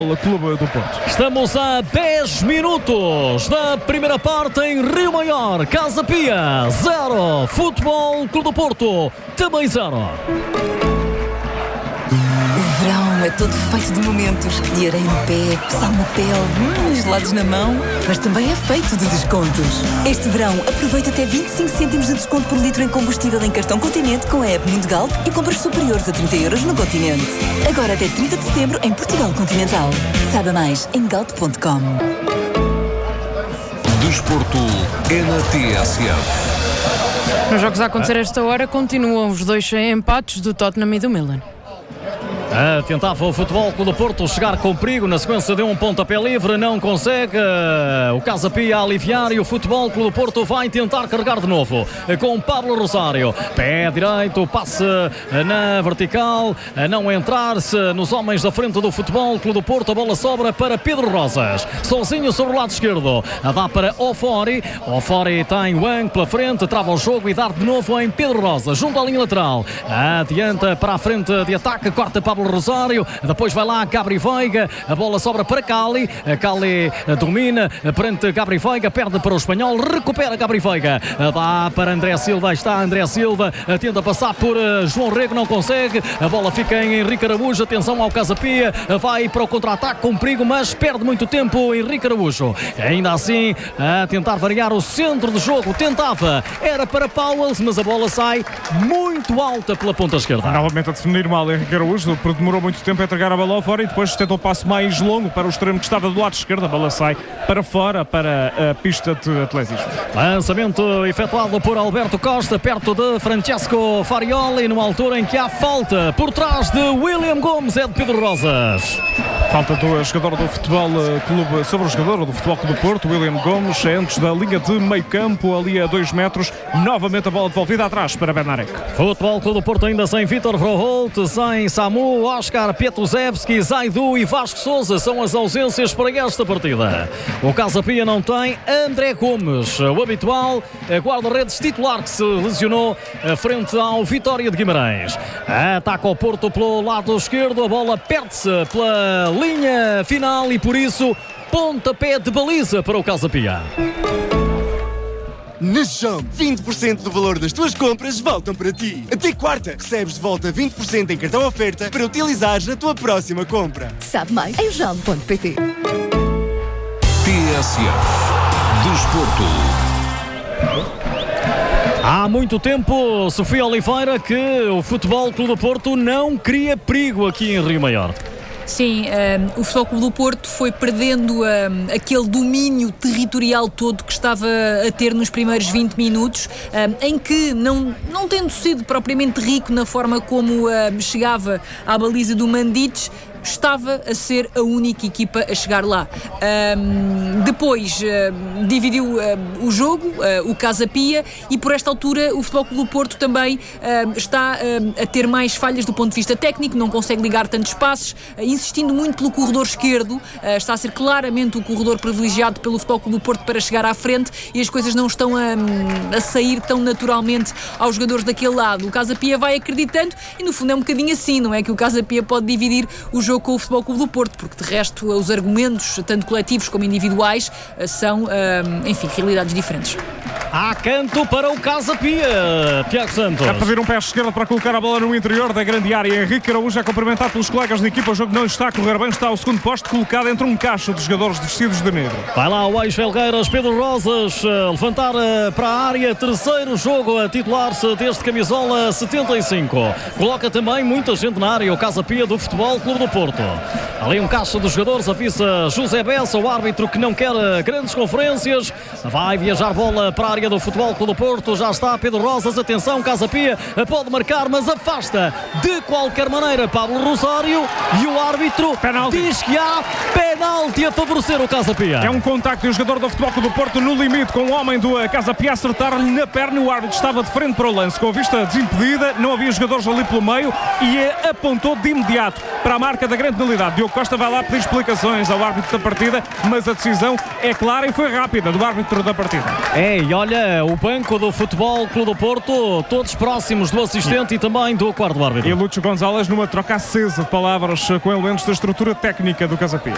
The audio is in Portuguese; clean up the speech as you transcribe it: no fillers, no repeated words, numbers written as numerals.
Clube do Porto. Estamos a 10 minutos da primeira parte em Rio Maior. Casa Pia 0, Futebol Clube do Porto também 0. O verão é todo feito de momentos, de areia no pé, sal na pele, gelados na mão, mas também é feito de descontos. Este verão aproveita até 25 cêntimos de desconto por litro em combustível em cartão Continente com a app Mundo Galp e compras superiores a 30 euros no Continente. Agora até 30 de setembro em Portugal Continental. Saiba mais em galp.com. Desporto é na TSF. Nos jogos a acontecer a esta hora continuam os dois empates do Tottenham e do Milan. Tentava o Futebol Clube do Porto chegar com perigo na sequência de um pontapé livre, não consegue. O Casa Pia a aliviar e o Futebol Clube do Porto vai tentar carregar de novo com Pablo Rosário. Pé direito, passe na vertical, a não entrar-se nos homens da frente do Futebol Clube do Porto. A bola sobra para Pedro Rosas, sozinho sobre o lado esquerdo. Dá para Ofori. Ofori tem Wang pela frente, trava o jogo e dá de novo em Pedro Rosas, junto à linha lateral. Adianta para a frente de ataque, corta Pablo Rosário, depois vai lá Gabri Veiga, a bola sobra para Cali, Cali domina perante Gabri Veiga, perde para o espanhol, recupera Gabri Veiga, dá para André Silva, está André Silva, tenta passar por João Rego, não consegue, a bola fica em Henrique Araújo, atenção ao Casa Pia, vai para o contra-ataque com perigo, mas perde muito tempo Henrique Araújo, ainda assim a tentar variar o centro do jogo, tentava, era para Pauwels, mas a bola sai muito alta pela ponta esquerda. Novamente a definir mal Henrique Araújo, demorou muito tempo a entregar a bola ao fora e depois tenta o passo mais longo para o extremo que estava do lado esquerdo. A bola sai para fora, para a pista de atletismo. Lançamento efetuado por Alberto Costa, perto de Francesco Farioli, numa altura em que há falta por trás de William Gomes, é de Pedro Rosas. Falta do jogador do Futebol Clube, sobre o jogador do Futebol Clube do Porto, William Gomes, antes da linha de meio campo, ali a 2 metros. Novamente a bola devolvida atrás para Bernarek. Futebol Clube do Porto ainda sem Vítor Vroholt, sem Samu, Oscar Petrusevski, Zaidu e Vasco Sousa são as ausências para esta partida. O Casa Pia não tem André Gomes, o habitual guarda-redes titular que se lesionou frente ao Vitória de Guimarães. Ataca o Porto pelo lado esquerdo, a bola perde-se pela linha final e por isso pontapé de baliza para o Casa Pia. Na Jump, 20% do valor das tuas compras voltam para ti. Até quarta, recebes de volta 20% em cartão oferta para utilizares na tua próxima compra. Sabe mais em jump.pt. TSF. Desporto. Há muito tempo, Sofia Oliveira, que o Futebol Clube do Porto não cria perigo aqui em Rio Maior. Sim, o Futebol Clube do Porto foi perdendo aquele domínio territorial todo que estava a ter nos primeiros 20 minutos, em que, não tendo sido propriamente rico na forma como chegava à baliza do Mandic, estava a ser a única equipa a chegar lá. Depois dividiu o jogo, o Casa Pia, e por esta altura o Futebol Clube do Porto também está a ter mais falhas do ponto de vista técnico, não consegue ligar tantos passes, insistindo muito pelo corredor esquerdo, está a ser claramente o corredor privilegiado pelo Futebol Clube do Porto para chegar à frente e as coisas não estão a sair tão naturalmente aos jogadores daquele lado. O Casa Pia vai acreditando e no fundo é um bocadinho assim, não é? Que o Casa Pia pode dividir o jogo com o Futebol Clube do Porto, porque de resto os argumentos, tanto coletivos como individuais, são, enfim, realidades diferentes. Há canto para o Casa Pia, Tiago Santos. A pedir um pé esquerdo para colocar a bola no interior da grande área. Henrique Araújo é cumprimentado pelos colegas de equipa. O jogo não está a correr bem, está ao segundo posto, colocado entre um cacho de jogadores vestidos de negro. Vai lá o ex-Felgueiras, Pedro Rosas, levantar para a área. Terceiro jogo a titular-se deste camisola 75. Coloca também muita gente na área, o Casa Pia do Futebol Clube do Porto. Ali um cacho dos jogadores, avisa José Bessa, o árbitro que não quer grandes conferências. Vai viajar bola para a área do Futebol Clube do Porto. Já está Pedro Rosas, atenção, Casa Pia pode marcar, mas afasta de qualquer maneira Pablo Rosário e o árbitro diz que há penalti a favorecer o Casa Pia. É um contacto e o jogador do Futebol Clube do Porto no limite com o homem do Casa Pia acertar-lhe na perna. O árbitro estava de frente para o lance com a vista desimpedida, não havia jogadores ali pelo meio e apontou de imediato para a marca da grande penalidade. Diogo Costa vai lá pedir explicações ao árbitro da partida, mas a decisão é clara e foi rápida do árbitro da partida. E olha, o banco do Futebol Clube do Porto, todos próximos do assistente e também do quarto árbitro. E Lúcio Gonzalez numa troca acesa de palavras com elementos da estrutura técnica do Casa Pia.